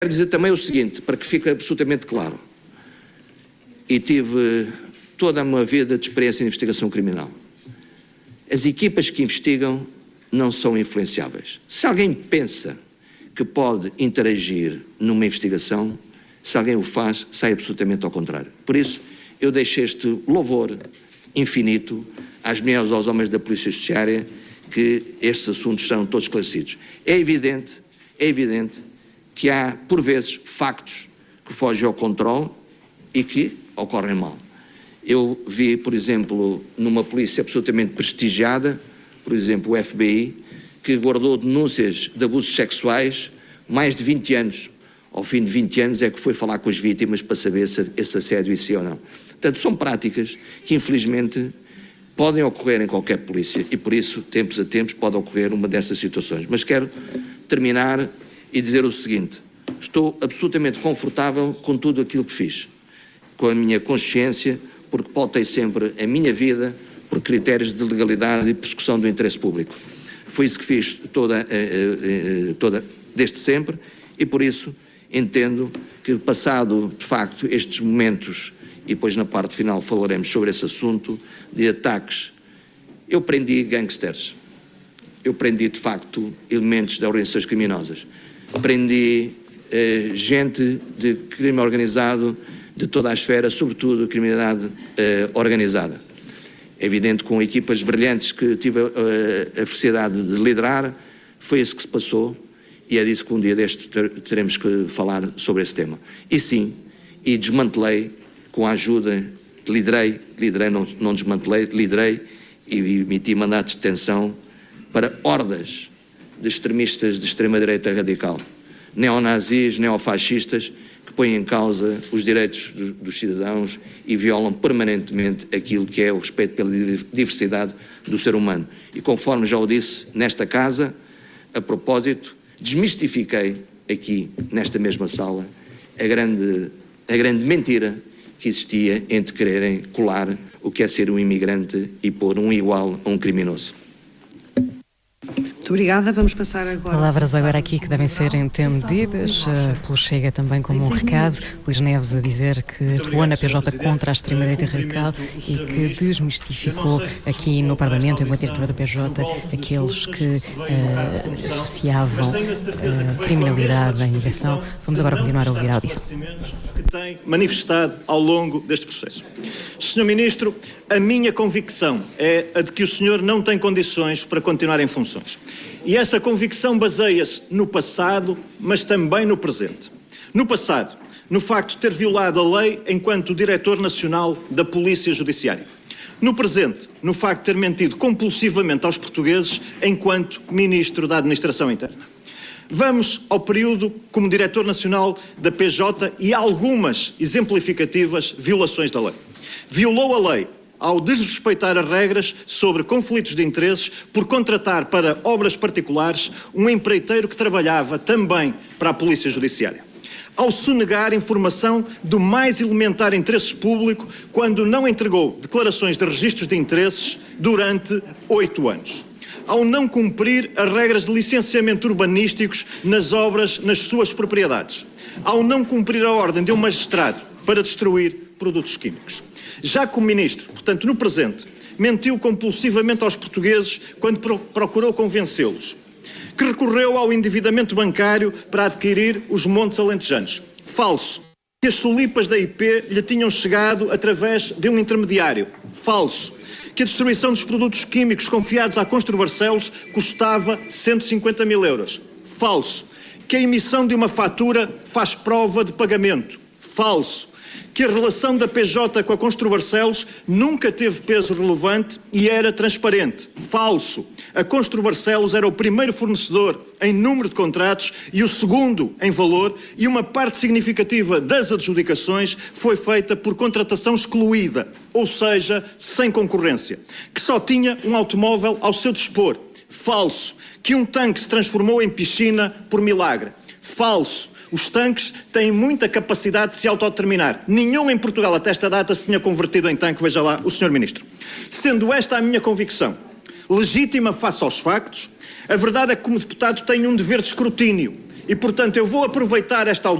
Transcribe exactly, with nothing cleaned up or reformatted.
Quero dizer também o seguinte, para que fique absolutamente claro, e tive toda uma vida de experiência em investigação criminal. As equipas que investigam não são influenciáveis. Se alguém pensa que pode interagir numa investigação, se alguém o faz, sai absolutamente ao contrário. Por isso, eu deixo este louvor infinito às mulheres e aos homens da Polícia Judiciária que estes assuntos serão todos esclarecidos. É evidente, é evidente que há, por vezes, factos que fogem ao controle e que ocorrem mal. Eu vi, por exemplo, numa polícia absolutamente prestigiada, por exemplo, o F B I, que guardou denúncias de abusos sexuais mais de vinte anos. Ao fim de vinte anos é que foi falar com as vítimas para saber se esse assédio existia ou não. Portanto, são práticas que, infelizmente, podem ocorrer em qualquer polícia e, por isso, tempos a tempos, pode ocorrer uma dessas situações. Mas quero terminar e dizer o seguinte: estou absolutamente confortável com tudo aquilo que fiz, com a minha consciência, porque pautei sempre a minha vida por critérios de legalidade e persecução do interesse público. Foi isso que fiz toda, toda, desde sempre e, por isso, entendo que, passado, de facto, estes momentos, e depois na parte final falaremos sobre esse assunto, de ataques, eu prendi gangsters, eu prendi, de facto, elementos de organizações criminosas, prendi eh, gente de crime organizado de toda a esfera, sobretudo a criminalidade eh, organizada. É evidente, com equipas brilhantes que tive a, a, a felicidade de liderar, foi isso que se passou e é disso que um dia deste ter, teremos que falar sobre esse tema. E sim, e desmantelei, com a ajuda, liderei, liderei, não, não desmantelei, liderei e emiti mandatos de detenção para hordas de extremistas de extrema-direita radical, neonazis, neofascistas, que põem em causa os direitos do, dos cidadãos e violam permanentemente aquilo que é o respeito pela diversidade do ser humano. E conforme já o disse nesta casa, a propósito, desmistifiquei aqui, nesta mesma sala, a grande, a grande mentira que existia entre quererem colar o que é ser um imigrante e pôr um igual a um criminoso. Muito obrigada. Vamos passar agora... Palavras agora aqui que devem ser entendidas uh, pelo Chega também como um recado. Luís Neves a dizer que atuou na P J contra a extrema-direita radical e que desmistificou aqui no Parlamento, enquanto diretor da P J, aqueles que uh, associavam uh, criminalidade à imigração. Vamos agora continuar a ouvir a audição. Que tem manifestado ao longo deste processo. senhor Ministro, a minha convicção é a de que o senhor não tem condições para continuar em funções. E essa convicção baseia-se no passado, mas também no presente. No passado, no facto de ter violado a lei enquanto Diretor Nacional da Polícia Judiciária. No presente, no facto de ter mentido compulsivamente aos portugueses enquanto Ministro da Administração Interna. Vamos ao período como Diretor Nacional da P J e algumas exemplificativas violações da lei. Violou a lei ao desrespeitar as regras sobre conflitos de interesses por contratar para obras particulares um empreiteiro que trabalhava também para a Polícia Judiciária. Ao sonegar informação do mais elementar interesse público quando não entregou declarações de registros de interesses durante oito anos. Ao não cumprir as regras de licenciamento urbanísticos nas obras nas suas propriedades. Ao não cumprir a ordem de um magistrado para destruir produtos químicos. Já como Ministro, portanto no presente, mentiu compulsivamente aos portugueses quando pro- procurou convencê-los. Que recorreu ao endividamento bancário para adquirir os montes alentejanos. Falso. Que as solipas da I P lhe tinham chegado através de um intermediário. Falso. Que a destruição dos produtos químicos confiados à Constru Barcelos custava cento e cinquenta mil euros. Falso. Que a emissão de uma fatura faz prova de pagamento. Falso. Que a relação da P J com a Constru Barcelos nunca teve peso relevante e era transparente. Falso. A Constru Barcelos era o primeiro fornecedor em número de contratos e o segundo em valor, e uma parte significativa das adjudicações foi feita por contratação excluída, ou seja, sem concorrência, que só tinha um automóvel ao seu dispor. Falso. Que um tanque se transformou em piscina por milagre. Falso. Os tanques têm muita capacidade de se autodeterminar. Nenhum em Portugal até esta data se tinha convertido em tanque, veja lá o senhor Ministro. Sendo esta a minha convicção, legítima face aos factos, a verdade é que como deputado tenho um dever de escrutínio E, portanto, eu vou aproveitar esta audiência